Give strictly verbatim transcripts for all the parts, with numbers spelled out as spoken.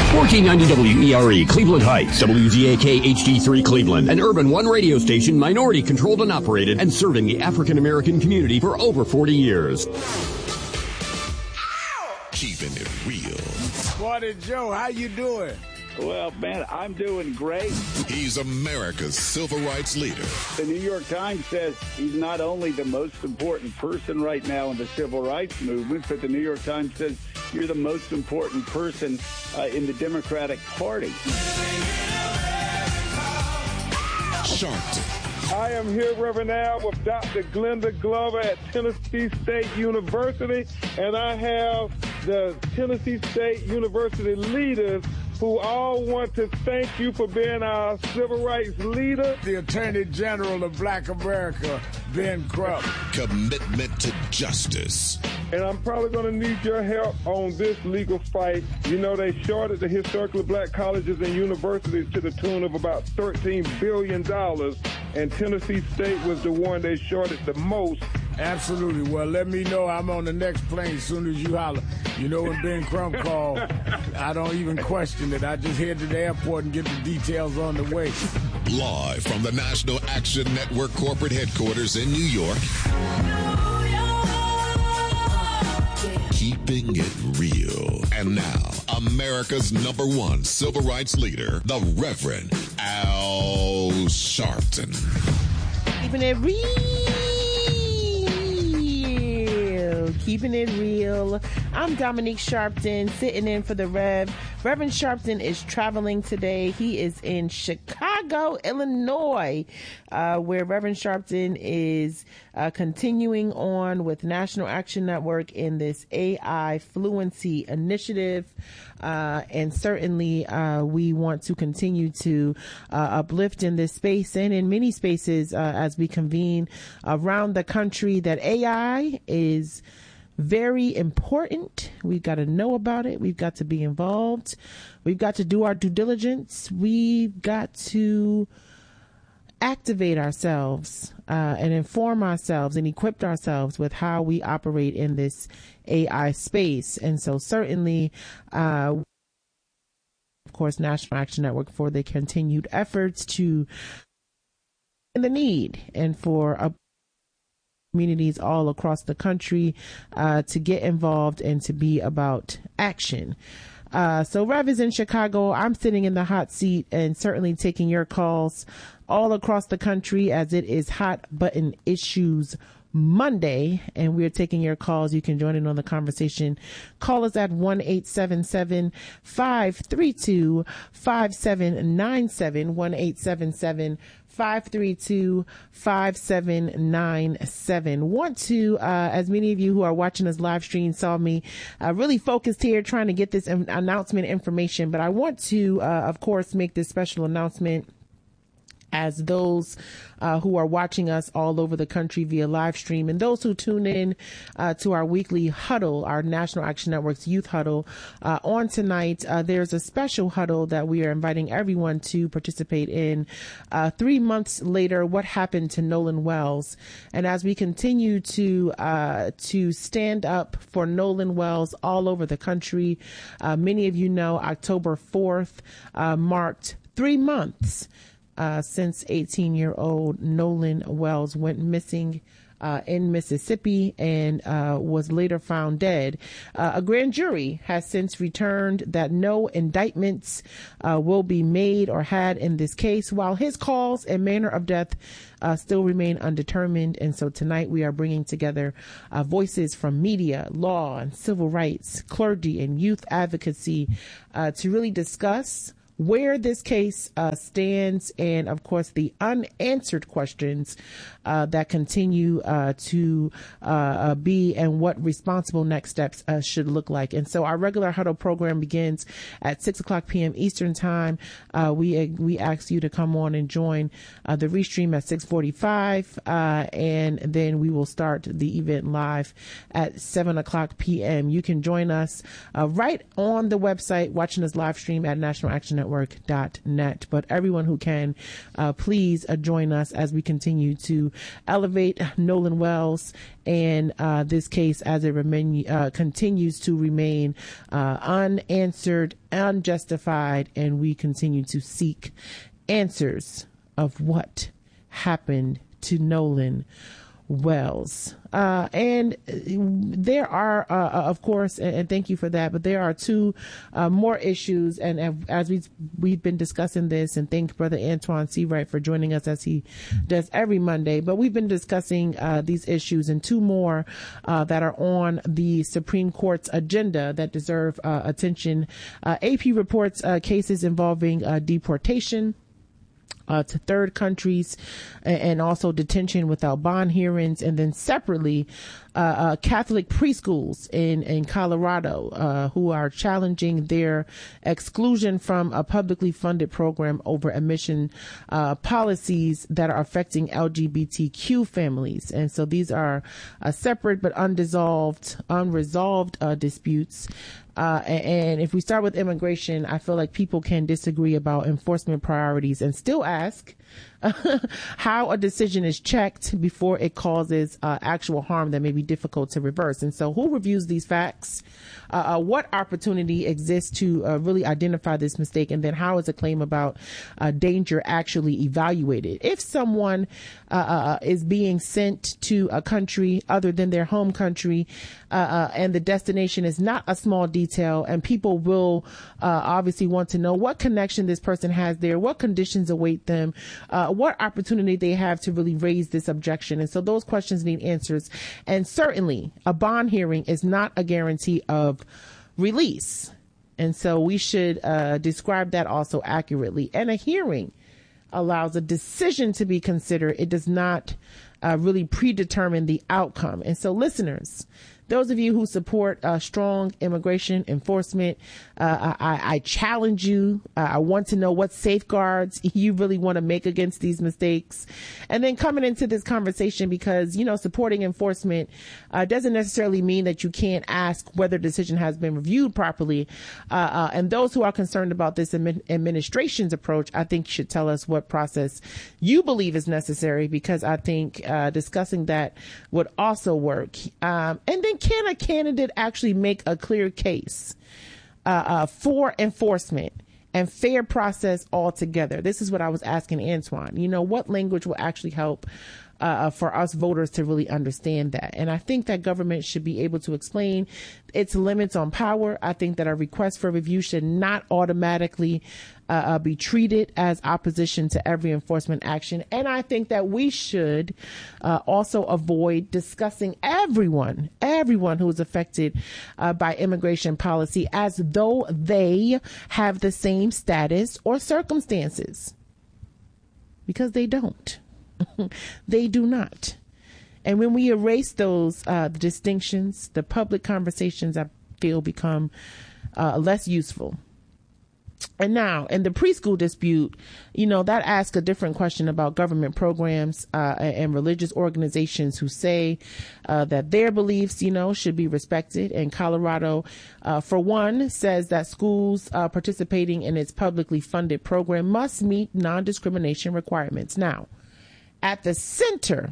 fourteen ninety W E R E, Cleveland Heights, W G A K H D three Cleveland, an Urban One radio station, minority controlled and operated, and serving the African American community for over forty years. Keeping it real. Morning, Joe. How you doing? Well, man, I'm doing great. He's America's civil rights leader. The New York Times says he's not only the most important person right now in the civil rights movement, but the New York Times says you're the most important person uh, in the Democratic Party. Sharpton. I am here, Reverend Al, with Doctor Glenda Glover at Tennessee State University, and I have the Tennessee State University leaders who all want to thank you for being our civil rights leader. The Attorney General of Black America, Ben Crump. Commitment to justice. And I'm probably going to need your help on this legal fight. You know, they shorted the historically black colleges and universities to the tune of about thirteen billion dollars, and Tennessee State was the one they shorted the most. Absolutely. Well, let me know. I'm on the next plane as soon as you holler. You know, when Ben Crump called, I don't even question it. I just head to the airport and get the details on the way. Live from the National Action Network corporate headquarters in New York. Keeping it real. And now, America's number one civil rights leader, the Reverend Al Sharpton. Keeping it real. Keeping it real. I'm Dominique Sharpton, sitting in for the Rev. Reverend Sharpton is traveling today. He is in Chicago, Illinois, uh, where Reverend Sharpton is uh, continuing on with National Action Network in this A I Fluency Initiative. Uh, and certainly uh, we want to continue to uh, uplift in this space and in many spaces uh, as we convene around the country that A I is very important. We've got to know about it. We've got to be involved. We've got to do our due diligence. We've got to activate ourselves uh, and inform ourselves and equip ourselves with how we operate in this A I space. And so certainly, uh, of course, National Action Network for the continued efforts to and the need and for a communities all across the country uh, to get involved and to be about action. Uh, so Rev is in Chicago. I'm sitting in the hot seat and certainly taking your calls all across the country as it is Hot Button Issues Monday, and we're taking your calls. You can join in on the conversation. Call us at one eight seven seven, five three two, five seven nine seven, one eight seven seven, five three two, five seven nine seven. Want to, uh, as many of you who are watching us live stream saw me uh, really focused here trying to get this in- announcement information, but I want to, uh, of course, make this special announcement as those uh, who are watching us all over the country via live stream and those who tune in uh, to our weekly huddle, our National Action Network's youth huddle uh, on tonight. Uh, there's a special huddle that we are inviting everyone to participate in. Uh, three months later, what happened to Nolan Wells? And as we continue to uh, to stand up for Nolan Wells all over the country, uh, many of you know October fourth uh, marked three months Uh, since eighteen-year-old Nolan Wells went missing uh, in Mississippi and uh, was later found dead. Uh, a grand jury has since returned that no indictments uh, will be made or had in this case, while his cause and manner of death uh, still remain undetermined. And so tonight we are bringing together uh, voices from media, law, and civil rights, clergy, and youth advocacy uh, to really discuss where this case uh, stands and, of course, the unanswered questions uh, that continue uh, to uh, be and what responsible next steps uh, should look like. And so our regular huddle program begins at six o'clock p.m. Eastern time. Uh, we we ask you to come on and join uh, the restream at six forty-five, uh, and then we will start the event live at seven o'clock p.m. You can join us uh, right on the website, watching us live stream at National Action Network network dot net. But everyone who can, uh, please uh, join us as we continue to elevate Nolan Wells and uh, this case as it remain, uh, continues to remain uh, unanswered, unjustified, and we continue to seek answers of what happened to Nolan Wells. Uh, and there are, uh, of course, and, and thank you for that, but there are two uh, more issues. And, and as we've, we've been discussing this, and thank Brother Antoine Seawright for joining us as he does every Monday. But we've been discussing uh, these issues and two more uh, that are on the Supreme Court's agenda that deserve uh, attention. Uh, A P reports uh, cases involving uh, deportation Uh, to third countries, and also detention without bond hearings. And then separately, uh, uh, Catholic preschools in, in Colorado uh, who are challenging their exclusion from a publicly funded program over admission uh, policies that are affecting L G B T Q families. And so these are uh, separate but undissolved, unresolved uh, disputes. Uh, and if we start with immigration, I feel like people can disagree about enforcement priorities and still ask how a decision is checked before it causes uh, actual harm that may be difficult to reverse. And so who reviews these facts? Uh, uh, what opportunity exists to uh, really identify this mistake? And then how is a claim about uh, danger actually evaluated? If someone uh, uh, is being sent to a country other than their home country, uh, uh, and the destination is not a small detail, and people will uh, obviously want to know what connection this person has there, what conditions await them, uh, what opportunity they have to really raise this objection. And so those questions need answers. And certainly a bond hearing is not a guarantee of release. And so we should uh, describe that also accurately. And a hearing allows a decision to be considered. It does not uh, really predetermine the outcome. And so listeners, those of you who support uh, strong immigration enforcement, uh, I, I challenge you. Uh, I want to know what safeguards you really want to make against these mistakes. And then coming into this conversation, because, you know, supporting enforcement uh, doesn't necessarily mean that you can't ask whether a decision has been reviewed properly. Uh, uh, and those who are concerned about this admi- administration's approach, I think should tell us what process you believe is necessary, because I think uh, discussing that would also work. Um, and then can a candidate actually make a clear case uh, uh, for enforcement and fair process altogether? This is what I was asking Antoine. You know, what language will actually help uh, for us voters to really understand that? And I think that government should be able to explain its limits on power. I think that a request for review should not automatically uh, uh, be treated as opposition to every enforcement action. And I think that we should uh, also avoid discussing everyone, everyone who is affected uh, by immigration policy as though they have the same status or circumstances, because they don't. They do not. And when we erase those uh, the distinctions, the public conversations, I feel, become uh, less useful. And now, in the preschool dispute, you know, that asks a different question about government programs uh, and religious organizations who say uh, that their beliefs, you know, should be respected. And Colorado, uh, for one, says that schools uh, participating in its publicly funded program must meet non-discrimination requirements. Now, at the center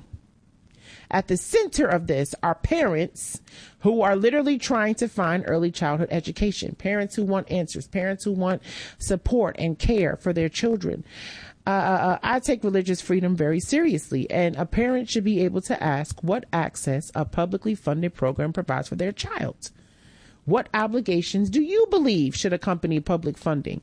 At the center of this are parents who are literally trying to find early childhood education, parents who want answers, parents who want support and care for their children. Uh, I take religious freedom very seriously, and a parent should be able to ask what access a publicly funded program provides for their child. What obligations do you believe should accompany public funding?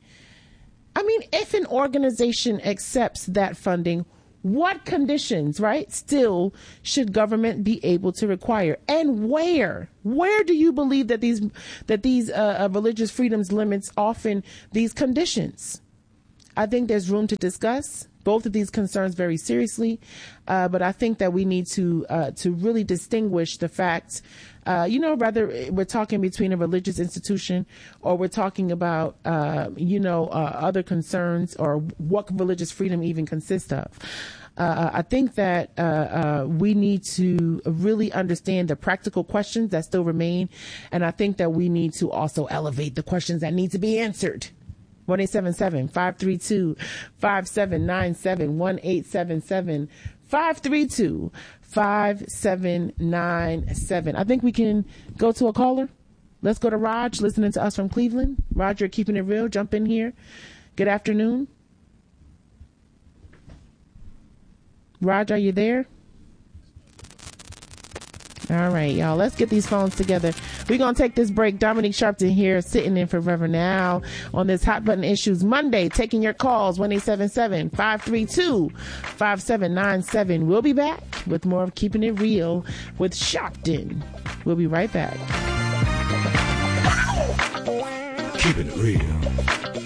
I mean, if an organization accepts that funding, what conditions, right, still should government be able to require? And where? Where do you believe that these that these uh, religious freedoms limits often these conditions? I think there's room to discuss both of these concerns very seriously, uh, but I think that we need to uh, to really distinguish the facts. Uh, you know, whether we're talking between a religious institution or we're talking about, uh, you know, uh, other concerns or what religious freedom even consists of. Uh, I think that uh, uh, we need to really understand the practical questions that still remain. And I think that we need to also elevate the questions that need to be answered. one eight seven seven, five three two, five seven nine seven. one eight seven seven, five three two, five seven nine seven. I think we can go to a caller. Let's go to Raj, listening to us from Cleveland. Roger, keeping it real. Jump in here. Good afternoon. Raj, are you there? All right, y'all. Let's get these phones together. We're going to take this break. Dominique Sharpton here, sitting in for Reverend Al on this Hot Button Issues Monday, taking your calls, one eight seven seven, five three two, five seven nine seven. We'll be back with more of Keeping It Real with Sharpton. We'll be right back. Keeping it real.